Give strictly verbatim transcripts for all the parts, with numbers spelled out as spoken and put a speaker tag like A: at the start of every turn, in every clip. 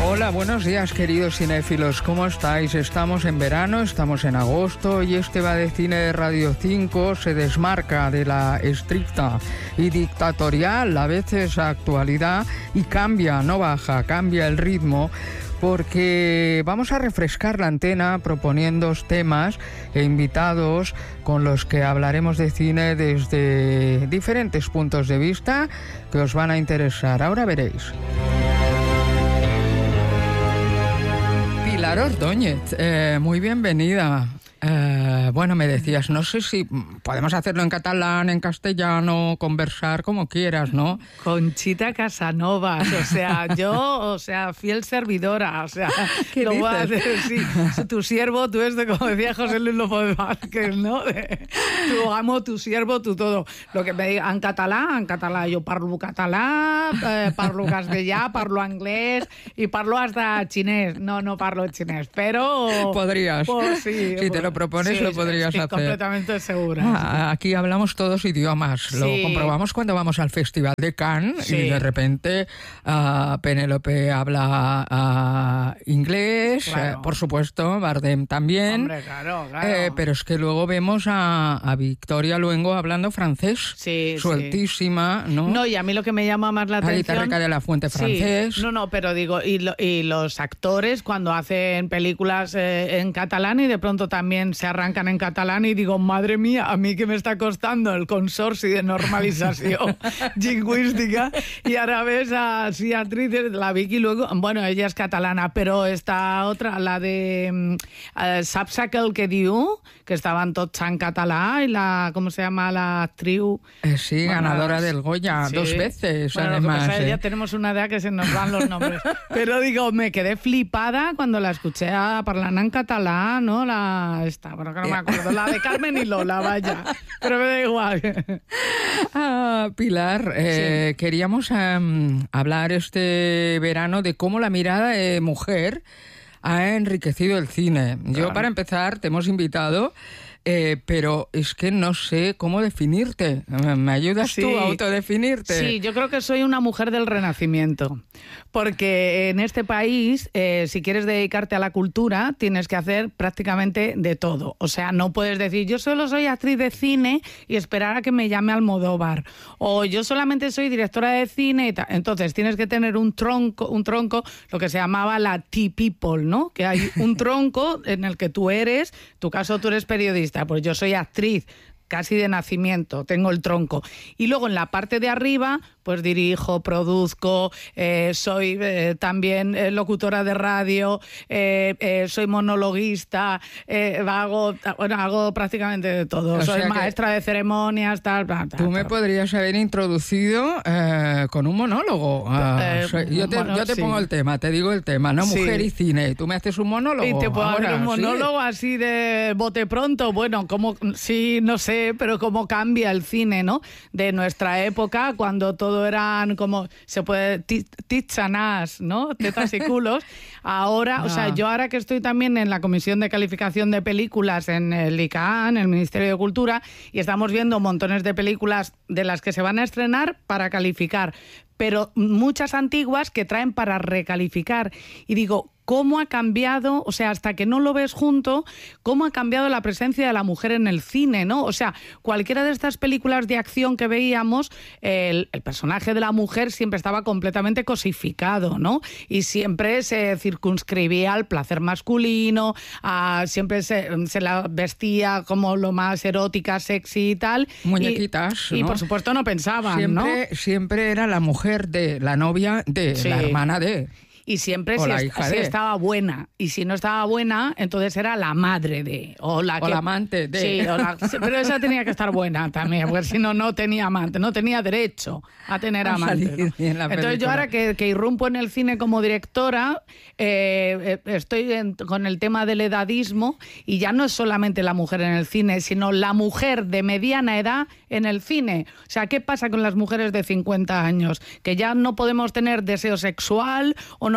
A: Hola, buenos días, queridos cinéfilos. ¿Cómo estáis? Estamos en verano, estamos en agosto y este Va de Cine de Radio cinco se desmarca de la estricta y dictatorial, a veces, actualidad y cambia, no baja, cambia el ritmo, porque vamos a refrescar la antena proponiendo temas e invitados con los que hablaremos de cine desde diferentes puntos de vista que os van a interesar. Ahora veréis. Pilar Ordóñez, eh, muy bienvenida. Eh, bueno, me decías, no sé si podemos hacerlo en catalán, en castellano, conversar como quieras, ¿no?
B: Conchita Casanovas, o sea, yo, o sea, fiel servidora, o sea,
A: ¿qué
B: lo
A: dices?
B: voy a hacer, sí, tu siervo, tú este, como decía José Luis López Vázquez, ¿no? Tu amo, tu siervo, tu todo. Lo que me digan en català, en català jo parlo català, eh, parlo castellà, parlo anglès y parlo hasta chinés. No, no parlo chinés, pero...
A: Podrías.
B: Pues, sí,
A: si te lo propones,
B: sí,
A: lo podrías
B: estoy
A: hacer.
B: completamente segura.
A: Ah, aquí hablamos todos idiomas.
B: Sí.
A: Lo comprobamos cuando vamos al Festival de Cannes
B: Sí.
A: y de repente uh, Penélope habla uh, inglés,
B: Claro.
A: eh, por supuesto, Bardem también.
B: Hombre, claro, claro.
A: Eh, pero es que luego vemos a, a Victoria Luengo hablando francés.
B: Sí,
A: Sueltísima,
B: sí.
A: ¿no?
B: No, y a mí lo que me llama más la
A: Ahí
B: atención...
A: te reca de la Fuente francés.
B: Sí, no, no, pero digo, y, lo, y los actores cuando hacen películas eh, en catalán y de pronto también se arrancan en catalán y digo, madre mía, a mí que me está costando el consorci de normalització lingüística y ahora ves a sí, actrices, la Vicky luego, bueno, ella es catalana, pero esta otra, la de eh, saps aquel que diu, que estaban tots en català y la, ¿cómo se llama la actriz?
A: Eh, sí,
B: Bueno,
A: ganadora del Goya
B: sí.
A: dos veces,
B: Bueno,
A: además.
B: Lo que pasa es que
A: eh.
B: ya tenemos una edad que se nos van los nombres. Pero digo, me quedé flipada cuando la escuché a parlar en catalán, ¿no? La esta, bueno, que no me acuerdo, la de Carmen y Lola, vaya. Pero me da igual.
A: Ah, Pilar, eh, sí. queríamos um, hablar este verano de cómo la mirada de mujer ha enriquecido el cine. Claro. Yo, para empezar, te hemos invitado... Eh, pero es que no sé cómo definirte. ¿Me ayudas sí. tú a autodefinirte?
B: Sí, yo creo que soy una mujer del Renacimiento. Porque en este país, eh, si quieres dedicarte a la cultura, tienes que hacer prácticamente de todo. O sea, no puedes decir, yo solo soy actriz de cine y esperar a que me llame Almodóvar. O yo solamente soy directora de cine y tal. Entonces, tienes que tener un tronco, un tronco, lo que se llamaba la T-People, ¿no? Que hay un tronco en el que tú eres, en tu caso tú eres periodista. Pues yo soy actriz casi de nacimiento, tengo el tronco. Y luego en la parte de arriba, pues dirijo, produzco, eh, soy eh, también eh, locutora de radio, eh, eh, soy monologuista, eh, hago, bueno, hago prácticamente de todo. O soy maestra de ceremonias, tal, tal, tal.
A: Tú tal. me podrías haber introducido eh, con un monólogo. Uh, soy, yo te, bueno, yo te sí. pongo el tema, te digo el tema, ¿no?
B: Sí.
A: Mujer y cine. Tú me haces un monólogo.
B: Y te puedo
A: ahora,
B: hacer un monólogo
A: ¿sí?
B: así de bote pronto. Bueno, como sí, no sé, pero cómo cambia el cine, ¿no? De nuestra época, cuando todo eran como, se puede, titsanas, ¿no? Tetas y culos. Ahora, ah. o sea, yo ahora que estoy también en la Comisión de Calificación de Películas en el I C A N, el Ministerio de Cultura, y estamos viendo montones de películas de las que se van a estrenar para calificar, pero muchas antiguas que traen para recalificar. Y digo, ¿cómo ha cambiado? O sea, hasta que no lo ves junto, ¿cómo ha cambiado la presencia de la mujer en el cine, ¿no? O sea, cualquiera de estas películas de acción que veíamos, el, el personaje de la mujer siempre estaba completamente cosificado, ¿no? Y siempre se circunscribía al placer masculino, a, siempre se, se la vestía como lo más erótica, sexy y tal.
A: Muñequitas,
B: y,
A: ¿no?
B: Y por supuesto no pensaban,
A: siempre,
B: ¿no?
A: Siempre era la mujer de, la novia de, sí. la hermana de...
B: Y siempre
A: o
B: si,
A: la
B: es,
A: hija
B: si
A: de.
B: estaba buena. Y si no estaba buena, entonces era la madre de. O la,
A: o
B: que,
A: la amante de.
B: Sí, o la, pero esa tenía que estar buena también, porque si no, no tenía amante, no tenía derecho a tener a amante. ¿No? Entonces yo ahora que, que irrumpo en el cine como directora, eh, estoy en, con el tema del edadismo, y ya no es solamente la mujer en el cine, sino la mujer de mediana edad en el cine. O sea, ¿qué pasa con las mujeres de cincuenta años? Que ya no podemos tener deseo sexual, o no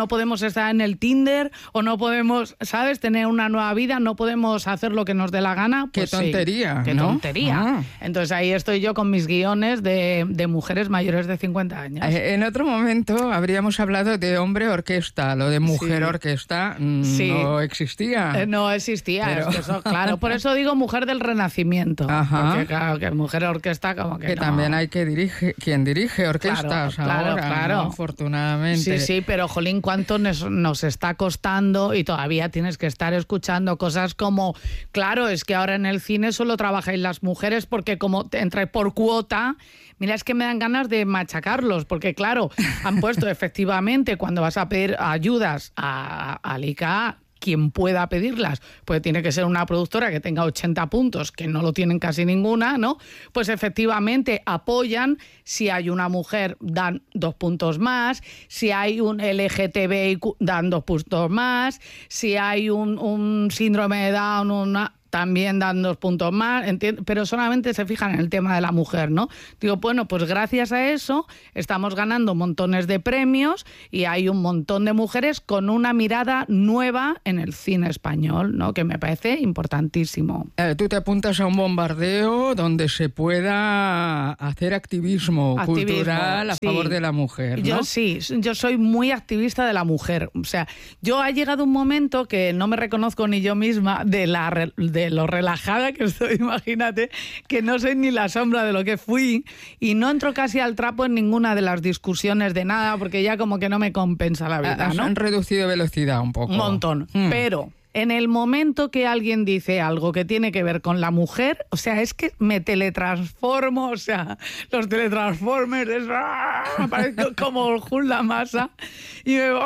B: no podemos estar en el Tinder o no podemos, ¿sabes?, tener una nueva vida, no podemos hacer lo que nos dé la gana. Pues
A: qué tontería,
B: sí, qué
A: ¿no?
B: tontería.
A: Ah.
B: Entonces ahí estoy yo con mis guiones de, de mujeres mayores de cincuenta años.
A: Eh, en otro momento habríamos hablado de hombre orquesta, lo de mujer
B: Sí.
A: orquesta mm,
B: Sí.
A: no existía.
B: Eh, no existía,
A: Pero-
B: es que eso, claro, por eso digo mujer del Renacimiento.
A: Ajá.
B: Porque claro, que mujer orquesta como que,
A: Que
B: no.
A: también hay que dirige, quien dirige orquestas
B: Claro, claro,
A: ahora,
B: claro.
A: ¿no? Afortunadamente.
B: Sí, sí, pero jolín, cuánto nos, nos está costando y todavía tienes que estar escuchando cosas como, claro, es que ahora en el cine solo trabajáis las mujeres porque como te entra por cuota, mira, es que me dan ganas de machacarlos, porque claro, han puesto efectivamente cuando vas a pedir ayudas a, a, al I C A, quien pueda pedirlas, pues tiene que ser una productora que tenga ochenta puntos, que no lo tienen casi ninguna, ¿no? Pues efectivamente apoyan, si hay una mujer dan dos puntos más, si hay un L G T B I Q dan dos puntos más, si hay un, un síndrome de Down, una... también dan dos puntos más, enti- pero solamente se fijan en el tema de la mujer, ¿no? Digo, bueno, pues gracias a eso estamos ganando montones de premios y hay un montón de mujeres con una mirada nueva en el cine español, ¿no? Que me parece importantísimo.
A: Eh, tú te apuntas a un bombardeo donde se pueda hacer activismo,
B: Activismo,
A: cultural a
B: sí.
A: favor de la mujer, ¿no?
B: Yo sí, yo soy muy activista de la mujer. O sea, yo ha llegado un momento que no me reconozco ni yo misma de la re- de lo relajada que estoy, imagínate, que no soy ni la sombra de lo que fui y no entro casi al trapo en ninguna de las discusiones de nada porque ya como que no me compensa la vida,
A: Has-
B: ¿no?
A: Han reducido velocidad un poco.
B: Un montón.
A: Mm.
B: Pero en el momento que alguien dice algo que tiene que ver con la mujer, o sea, es que me teletransformo, o sea, los teletransformers, es, ¡ah! Parezco como el Hulk la masa, y, me,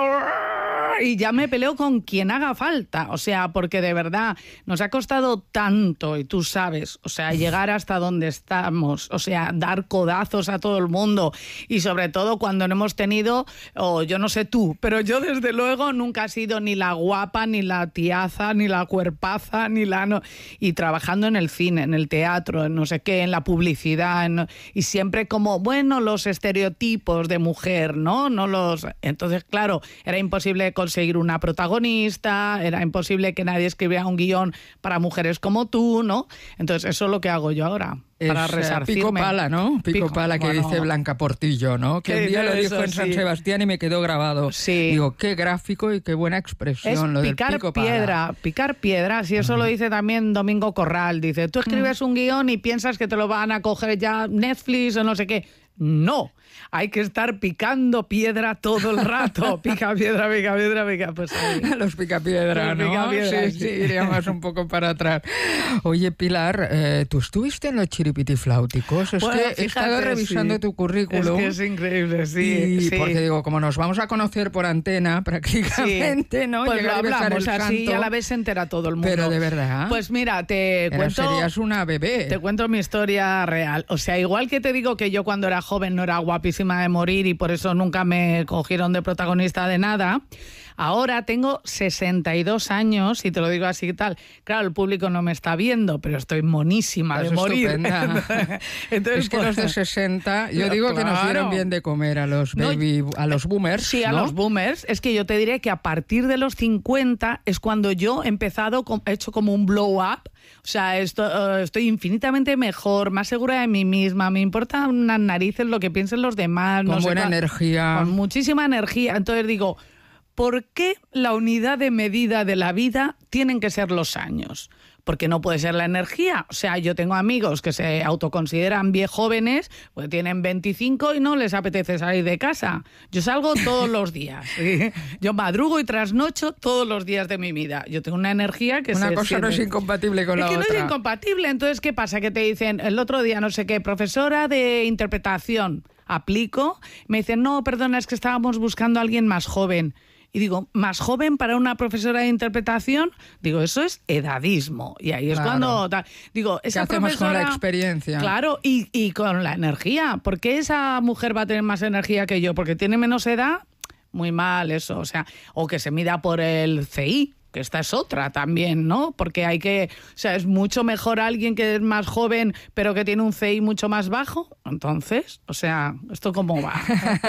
B: y ya me peleo con quien haga falta, o sea, porque de verdad nos ha costado tanto, y tú sabes, o sea, llegar hasta donde estamos, o sea, dar codazos a todo el mundo, y sobre todo cuando no hemos tenido, o yo no sé tú, pero yo desde luego nunca he sido ni la guapa, ni la tiaza, ni la cuerpaza, ni la... No, y trabajando en el cine, en el teatro, en no sé qué, en la publicidad, en, y siempre como, bueno, los estereotipos de mujer, ¿no? No los... Entonces, claro, era imposible conseguir una protagonista, era imposible que nadie escribiera un guión para mujeres como tú, ¿no? Entonces, eso es lo que hago yo ahora. Para
A: Es, eh,
B: resarcirme.
A: Pico pala, ¿no? Pico,
B: Pico,
A: pala que
B: bueno.
A: dice Blanca Portillo, ¿no? Que
B: ¿Qué
A: un día
B: dice
A: lo dijo
B: eso?
A: en San
B: Sí.
A: Sebastián y me quedó grabado.
B: Sí.
A: Digo, qué gráfico y qué buena expresión
B: Es
A: lo del
B: picar
A: pico pala.
B: piedra, picar piedras, y eso lo dice también Domingo Corral. Dice, tú escribes un guión y piensas que te lo van a coger ya Netflix o no sé qué. No, hay que estar picando piedra todo el rato. Pica piedra, pica piedra, pica. Pues ahí.
A: Los picapiedra,
B: Los
A: ¿no?
B: picapiedras,
A: sí,
B: sí.
A: sí, iríamos un poco para atrás. Oye, Pilar, eh, ¿tú estuviste en los chiripitifláuticos? Es
B: Bueno,
A: que he estado
B: fíjate,
A: revisando
B: sí.
A: tu currículum.
B: Es que es increíble, sí.
A: y
B: sí.
A: porque digo, como nos vamos a conocer por antena prácticamente,
B: Sí.
A: ¿no?
B: Pues lo
A: Llegar y besar
B: hablamos
A: el
B: así y
A: santo.
B: a la vez se entera todo el mundo.
A: Pero de verdad.
B: Pues mira, te
A: Era-
B: cuento...
A: serías una bebé.
B: Te cuento mi historia real. O sea, igual que te digo que yo cuando era joven no era guapísima de morir y por eso nunca me cogieron de protagonista de nada, ahora tengo sesenta y dos años y te lo digo así y tal. Claro, el público no me está viendo, pero estoy monísima
A: Es
B: de morir.
A: estupenda.
B: Entonces,
A: es que
B: pues,
A: los de sesenta, yo digo que nos
B: claro.
A: dieron bien de comer a los
B: No,
A: baby, a los boomers,
B: Sí, a
A: ¿no?
B: los boomers. Es que yo te diré que a partir de los cincuenta es cuando yo he empezado, con- he hecho como un blow up. O sea, esto, eh, estoy infinitamente mejor, más segura de mí misma. Me importa unas narices lo que piensen los demás.
A: Con
B: no sé
A: buena
B: cuál-
A: energía.
B: Con muchísima energía. Entonces digo, ¿por qué la unidad de medida de la vida tienen que ser los años? Porque no puede ser la energía. O sea, yo tengo amigos que se autoconsideran bien jóvenes, pues tienen veinticinco y no les apetece salir de casa. Yo salgo todos los días. ¿Sí? Yo madrugo y trasnocho todos los días de mi vida. Yo tengo una energía que
A: Una
B: se
A: cosa no es
B: siente-
A: incompatible con
B: es
A: la
B: que
A: otra.
B: no es incompatible. Entonces, ¿qué pasa? Que te dicen, el otro día, no sé qué, profesora de interpretación, aplico, me dicen, no, perdona, es que estábamos buscando a alguien más joven. Y digo, ¿más joven para una profesora de interpretación? Digo, eso es edadismo. Y ahí es
A: Claro.
B: cuando... ta- Digo, esa
A: hacemos con la
B: profesora-
A: experiencia?
B: Claro, y, y con la energía. ¿Por qué esa mujer va a tener más energía que yo? ¿Porque tiene menos edad? Muy mal eso, o sea, o que se mida por el C I, que esta es otra también, ¿no? Porque hay que, o sea, es mucho mejor alguien que es más joven pero que tiene un C I mucho más bajo. Entonces, o sea, ¿esto cómo va?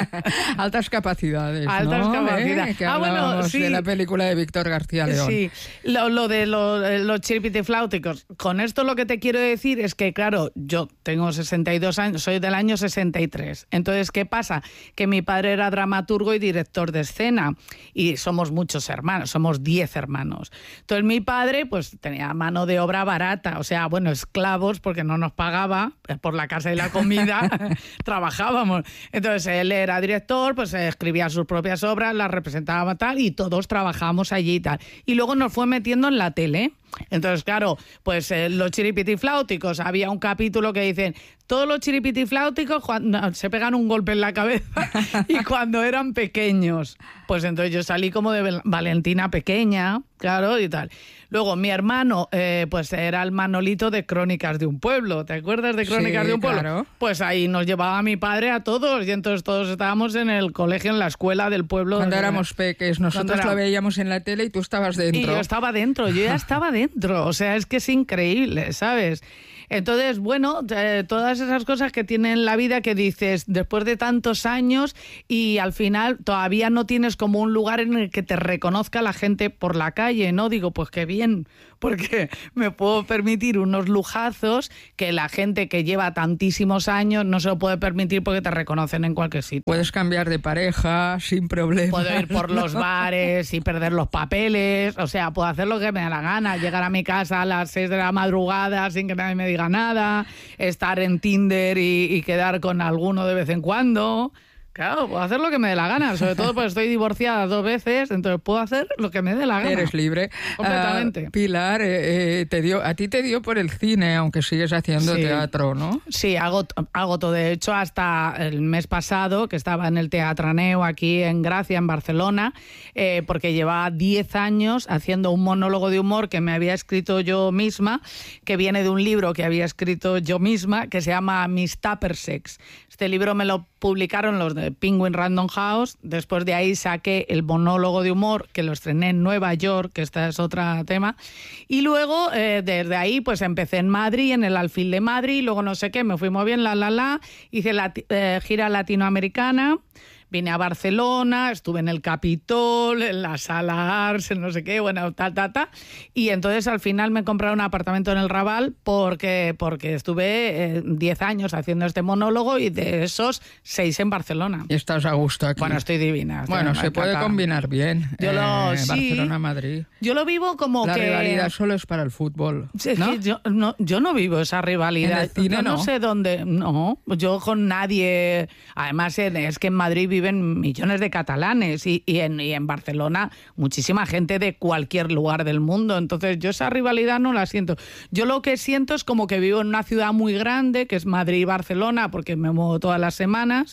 A: Altas capacidades,
B: Altas
A: ¿no?
B: capacidades.
A: ¿Eh? Que
B: ah, bueno, sí.
A: de la película de Víctor García León.
B: Sí, lo, lo de lo, los chiripitifláuticos. Con esto lo que te quiero decir es que, claro, yo tengo sesenta y dos años, soy del año sesenta y tres. Entonces, ¿qué pasa? Que mi padre era dramaturgo y director de escena y somos muchos hermanos, somos diez hermanos. Entonces, mi padre pues tenía mano de obra barata, o sea, bueno, esclavos porque no nos pagaba por la casa y la comida. Trabajábamos. Entonces él era director, pues escribía sus propias obras, las representaba tal y todos trabajábamos allí y tal. Y luego nos fue metiendo en la tele. Entonces, claro, pues eh, los chiripitifláuticos, había un capítulo que dicen, todos los chiripitifláuticos cuando, se pegan un golpe en la cabeza y cuando eran pequeños. Pues entonces yo salí como de Valentina pequeña, claro, y tal. Luego mi hermano, eh, pues era el Manolito de Crónicas de un Pueblo. ¿Te acuerdas de Crónicas
A: sí,
B: de un Pueblo?
A: Claro.
B: Pues ahí nos llevaba mi padre a todos y entonces todos estábamos en el colegio, en la escuela del pueblo.
A: Cuando
B: de...
A: éramos peques, nosotros
B: era...
A: lo veíamos en la tele y tú estabas dentro.
B: Y yo estaba dentro, yo ya estaba dentro. O sea, es que es increíble, ¿sabes? Entonces, bueno, eh, todas esas cosas que tienen la vida que dices después de tantos años y al final todavía no tienes como un lugar en el que te reconozca la gente por la calle, ¿no? Digo, pues qué bien, porque me puedo permitir unos lujazos que la gente que lleva tantísimos años no se lo puede permitir porque te reconocen en cualquier sitio.
A: Puedes cambiar de pareja sin problema.
B: Puedo ir por los bares y perder los papeles, o sea, puedo hacer lo que me da la gana, llegar a mi casa a las seis de la madrugada sin que nadie me diga nada, estar en Tinder y, y quedar con alguno de vez en cuando. Claro, puedo hacer lo que me dé la gana, sobre todo porque estoy divorciada dos veces, entonces puedo hacer lo que me dé la gana.
A: Eres libre.
B: Completamente.
A: Uh, Pilar, eh, te dio, a ti te dio por el cine, aunque sigues haciendo
B: sí.
A: teatro, ¿no?
B: Sí, hago, hago todo. De hecho, hasta el mes pasado, que estaba en el Teatraneo aquí en Gracia, en Barcelona, eh, porque llevaba diez años haciendo un monólogo de humor que me había escrito yo misma, que viene de un libro que había escrito yo misma, que se llama Mis Tupper Sex. Este libro me lo publicaron los de Penguin Random House. Después de ahí saqué el monólogo de humor, que lo estrené en Nueva York, que este es otro tema. Y luego, eh, desde ahí, pues empecé en Madrid, en el Alfil de Madrid, luego no sé qué, me fui muy bien, la, la, la. Hice la eh, gira latinoamericana. Vine a Barcelona, estuve en el Capitol, en la Sala Ars, en no sé qué, bueno, ta, ta, ta. Y entonces al final me compraron un apartamento en el Raval porque, porque estuve diez eh, años haciendo este monólogo y de esos seis en Barcelona.
A: Y estás a gusto aquí.
B: Bueno, estoy divina. Estoy
A: bueno,
B: divina,
A: se puede combinar bien.
B: Yo lo,
A: eh,
B: sí,
A: Barcelona-Madrid.
B: Yo lo vivo como
A: la
B: que...
A: La rivalidad solo es para el fútbol,
B: sí,
A: ¿no?
B: yo, no, yo no vivo esa rivalidad.
A: ¿En el cine
B: yo no,
A: no
B: sé dónde... No, yo con nadie... Además, es que en Madrid viven millones de catalanes y, y, en, y en Barcelona muchísima gente de cualquier lugar del mundo. Entonces yo esa rivalidad no la siento. Yo lo que siento es como que vivo en una ciudad muy grande, que es Madrid y Barcelona, porque me muevo todas las semanas,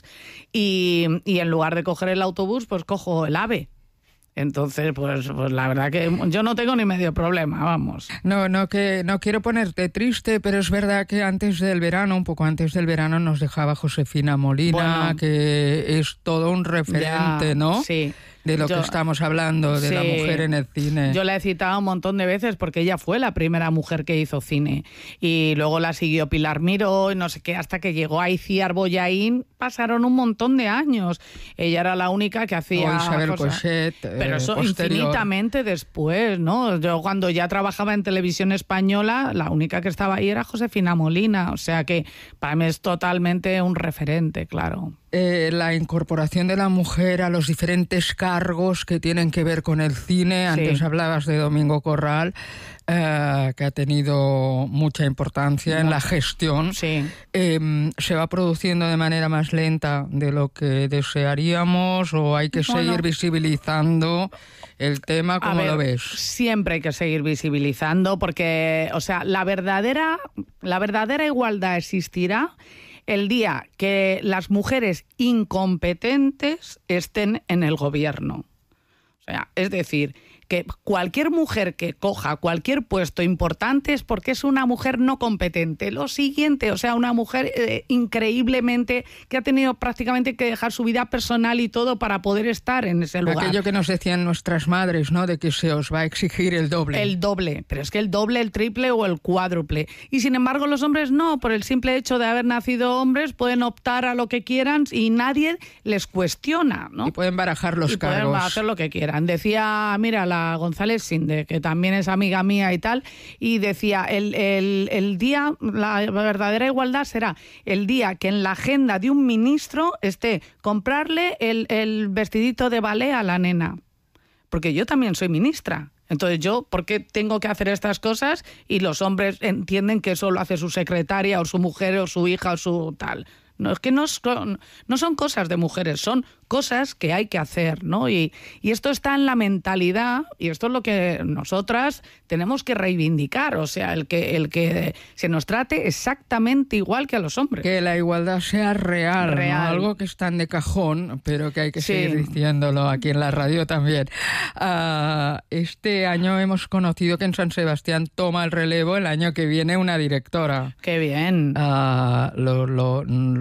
B: y, y en lugar de coger el autobús, pues cojo el AVE. Entonces, pues, pues la verdad que yo no tengo ni medio problema, vamos.
A: No, no, que no quiero ponerte triste, pero es verdad que antes del verano, un poco antes del verano, nos dejaba Josefina Molina, bueno, que es todo un referente,
B: ya,
A: ¿no?
B: Sí.
A: De lo
B: yo,
A: que estamos hablando, de sí, la mujer en el cine.
B: Yo la he citado un montón de veces porque ella fue la primera mujer que hizo cine. Y luego la siguió Pilar Miró y no sé qué, hasta que llegó a Itziar Bollaín, pasaron un montón de años. Ella era la única que hacía...
A: O Isabel Coixet, eh,
B: pero eso
A: posterior.
B: Infinitamente después, ¿no? Yo cuando ya trabajaba en televisión española, la única que estaba ahí era Josefina Molina. O sea que para mí es totalmente un referente, claro.
A: Eh, la incorporación de la mujer a los diferentes cargos que tienen que ver con el cine. Antes sí. hablabas de Domingo Corral, eh, que ha tenido mucha importancia Mucho. en la gestión.
B: Sí.
A: Eh, ¿Se va produciendo de manera más lenta de lo que desearíamos o hay que bueno. seguir visibilizando el tema? ¿Cómo
B: ver,
A: lo ves?
B: Siempre hay que seguir visibilizando porque, o sea, la verdadera, la verdadera igualdad existirá el día que las mujeres incompetentes estén en el gobierno. O sea, es decir, que cualquier mujer que coja cualquier puesto importante es porque es una mujer no competente. Lo siguiente, o sea, una mujer eh, increíblemente que ha tenido prácticamente que dejar su vida personal y todo para poder estar en ese lugar.
A: Aquello que nos decían nuestras madres, ¿no? De que se os va a exigir el doble.
B: El doble, pero es que el doble, el triple o el cuádruple. Y sin embargo los hombres no, por el simple hecho de haber nacido hombres pueden optar a lo que quieran y nadie les cuestiona, ¿no?
A: Y pueden barajar los
B: y
A: cargos.
B: Pueden hacer lo que quieran. Decía, mira, la González Sinde, que también es amiga mía y tal, y decía, el, el, el día, la verdadera igualdad será el día que en la agenda de un ministro esté comprarle el, el vestidito de ballet a la nena. Porque yo también soy ministra. Entonces yo, ¿por qué tengo que hacer estas cosas? Y los hombres entienden que eso lo hace su secretaria o su mujer o su hija o su tal. No, es que no son, no son cosas de mujeres, son cosas que hay que hacer, ¿no? Y, y esto está en la mentalidad y esto es lo que nosotras tenemos que reivindicar, o sea, el que, el que se nos trate exactamente igual que a los hombres.
A: Que la igualdad sea real,
B: real.
A: ¿no? Algo que es tan de cajón, pero que hay que
B: sí.
A: seguir diciéndolo aquí en la radio también. Uh, este año hemos conocido que en San Sebastián toma el relevo el año que viene una directora.
B: ¡Qué bien!
A: Uh, lo... lo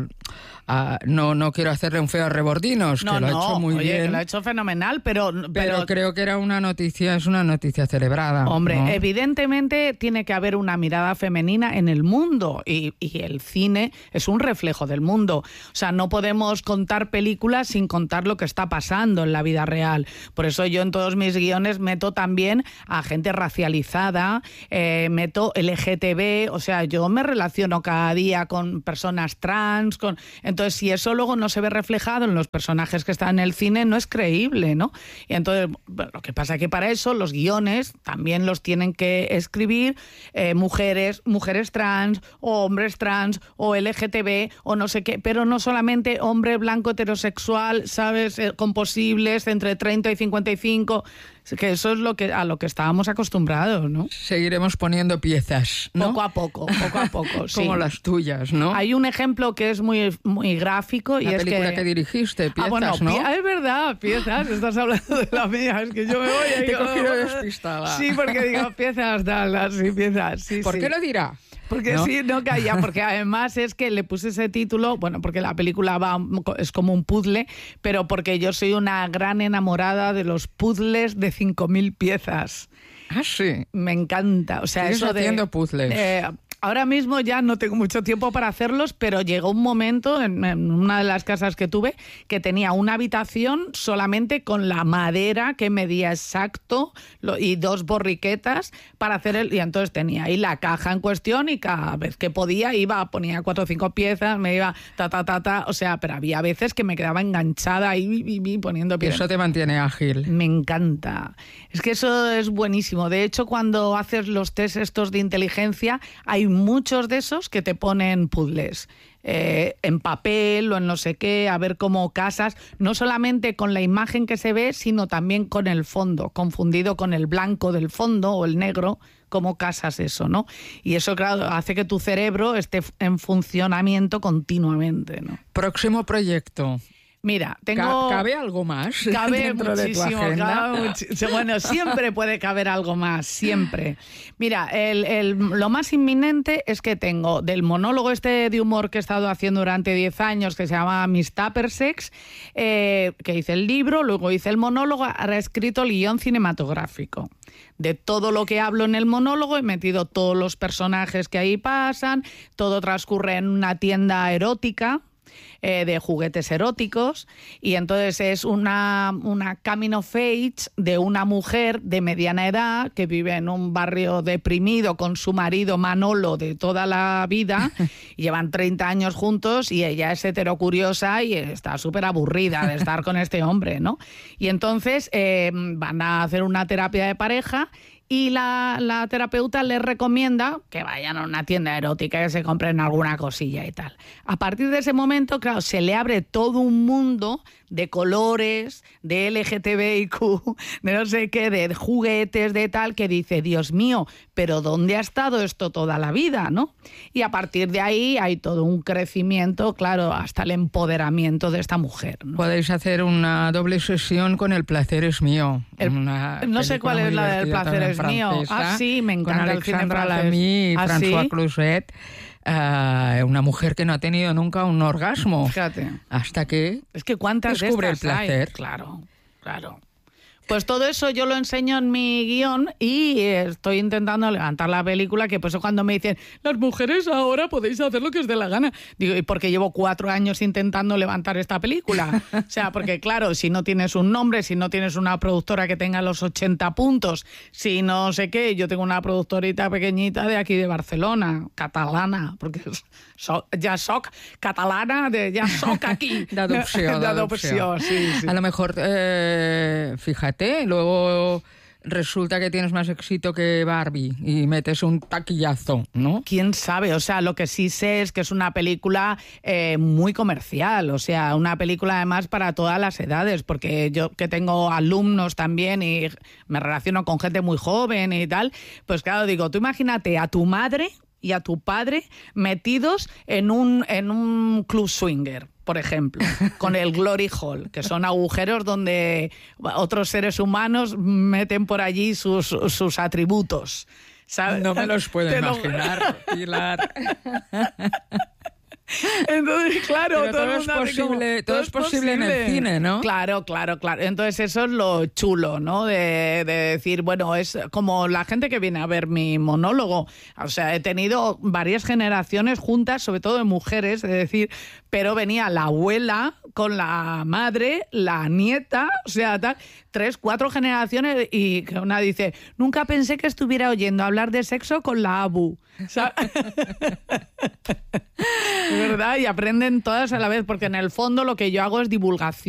A: Uh, no, no quiero hacerle un feo a Rebordinos,
B: no,
A: que lo
B: no,
A: ha hecho muy
B: oye,
A: bien.
B: Que lo ha hecho fenomenal, pero, pero...
A: Pero creo que era una noticia, es una noticia celebrada.
B: Hombre,
A: ¿no?
B: Evidentemente tiene que haber una mirada femenina en el mundo y, y el cine es un reflejo del mundo. O sea, no podemos contar películas sin contar lo que está pasando en la vida real. Por eso yo en todos mis guiones meto también a gente racializada, eh, meto L G T B, o sea, yo me relaciono cada día con personas trans, con... Entonces, si eso luego no se ve reflejado en los personajes que están en el cine, no es creíble, ¿no? Y entonces, bueno, lo que pasa es que para eso los guiones también los tienen que escribir eh, mujeres, mujeres trans, o hombres trans, o L G T B, o no sé qué, pero no solamente hombre blanco heterosexual, ¿sabes? Eh, con posibles entre treinta y cincuenta y cinco... Que eso es lo que a lo que estábamos acostumbrados, ¿no?
A: Seguiremos poniendo piezas, ¿no?
B: Poco a poco, poco a poco, sí.
A: Como las tuyas, ¿no?
B: Hay un ejemplo que es muy, muy gráfico y
A: la
B: es que...
A: La película que dirigiste, piezas,
B: ah, bueno,
A: ¿no?
B: Pi- es verdad, piezas, estás hablando de la mía, es que yo me voy a...
A: Te he cogido despistada.
B: Sí, porque digo, piezas, tal, sí, piezas, sí,
A: ¿Por
B: sí.
A: qué lo dirá?
B: Porque
A: ¿no?
B: sí, no calla, porque además es que le puse ese título, bueno, porque la película va es como un puzzle, pero porque yo soy una gran enamorada de los puzzles de cinco mil piezas.
A: Ah, sí.
B: Me encanta, o sea,
A: ¿Sigues
B: eso de...
A: haciendo puzzles?
B: Eh, Ahora mismo ya no tengo mucho tiempo para hacerlos, pero llegó un momento en, en una de las casas que tuve que tenía una habitación solamente con la madera que medía exacto lo, y dos borriquetas para hacer el... Y entonces tenía ahí la caja en cuestión y cada vez que podía iba, ponía cuatro o cinco piezas, me iba ta, ta, ta, ta. O sea, pero había veces que me quedaba enganchada ahí y, y, y poniendo piezas.
A: Eso te mantiene ágil.
B: Me encanta. Es que eso es buenísimo. De hecho, cuando haces los test estos de inteligencia, hay muchos de esos que te ponen puzzles eh, en papel o en no sé qué, a ver cómo casas, no solamente con la imagen que se ve, sino también con el fondo, confundido con el blanco del fondo o el negro, cómo casas eso, ¿no? Y eso, claro, hace que tu cerebro esté en funcionamiento continuamente, ¿no?
A: Próximo proyecto.
B: Mira, tengo...
A: ¿Cabe algo más
B: cabe
A: dentro de tu
B: muchísimo,
A: agenda?
B: cabe muchísimo. Bueno, siempre puede caber algo más, siempre. Mira, el, el, lo más inminente es que tengo del monólogo este de humor que he estado haciendo durante diez años, que se llama Miss Tuppersex, eh, que hice el libro, luego hice el monólogo, ahora he escrito el guión cinematográfico. De todo lo que hablo en el monólogo he metido todos los personajes que ahí pasan, todo transcurre en una tienda erótica, Eh, de juguetes eróticos, y entonces es una, una coming of age de una mujer de mediana edad que vive en un barrio deprimido con su marido Manolo de toda la vida, llevan treinta años juntos y ella es heterocuriosa y está súper aburrida de estar con este hombre, ¿no? Y entonces eh, van a hacer una terapia de pareja y la, la terapeuta les recomienda que vayan a una tienda erótica, que se compren alguna cosilla y tal. A partir de ese momento, claro, se le abre todo un mundo de colores, de L G T B I Q, de no sé qué, de juguetes, de tal, que dice, Dios mío, pero ¿dónde ha estado esto toda la vida, no? Y a partir de ahí hay todo un crecimiento, claro, hasta el empoderamiento de esta mujer, ¿no?
A: Podéis hacer una doble sesión con El placer es mío.
B: El,
A: una
B: no sé cuál es la del placer es mío. Ah, sí, me encanta
A: con
B: el cine
A: Alexandra
B: francés.
A: Lamy y
B: ¿Ah,
A: François
B: sí?
A: Cluzet. Uh, una mujer que no ha tenido nunca un orgasmo.
B: Fíjate.
A: Hasta que
B: Es que cuántas
A: descubre
B: de
A: el
B: estas hay.
A: placer.
B: Claro, claro. Pues todo eso yo lo enseño en mi guión y estoy intentando levantar la película, que por eso cuando me dicen, las mujeres ahora podéis hacer lo que os dé la gana. Digo, ¿y porque llevo cuatro años intentando levantar esta película? O sea, porque claro, si no tienes un nombre, si no tienes una productora que tenga los ochenta puntos, si no sé qué, yo tengo una productorita pequeñita de aquí de Barcelona, catalana, porque so, ja soc catalana, de ja soc aquí.
A: D'adopció,
B: d'adopció, sí, sí.
A: A lo mejor, eh, fíjate, luego resulta que tienes más éxito que Barbie y metes un taquillazo, ¿no?
B: ¿Quién sabe? O sea, lo que sí sé es que es una película eh, muy comercial, o sea, una película además para todas las edades, porque yo que tengo alumnos también y me relaciono con gente muy joven y tal, pues claro, digo, tú imagínate a tu madre y a tu padre metidos en un, en un club swinger, por ejemplo, con el Glory Hall, que son agujeros donde otros seres humanos meten por allí sus, sus atributos, ¿sabes?
A: No me los puedo
B: Te lo-
A: imaginar, Pilar.
B: Entonces, claro,
A: Pero
B: todo,
A: todo
B: el
A: es
B: mundo hace como,
A: posible- todo es posible en el cine, ¿no?
B: Claro, claro, claro. Entonces eso es lo chulo, ¿no? De, de decir, bueno, es como la gente que viene a ver mi monólogo. O sea, he tenido varias generaciones juntas, sobre todo de mujeres, es decir, pero venía la abuela con la madre, la nieta, o sea, tal, tres, cuatro generaciones, y que una dice, nunca pensé que estuviera oyendo hablar de sexo con la abu. O sea, ¿verdad? Y aprenden todas a la vez, porque en el fondo lo que yo hago es divulgación.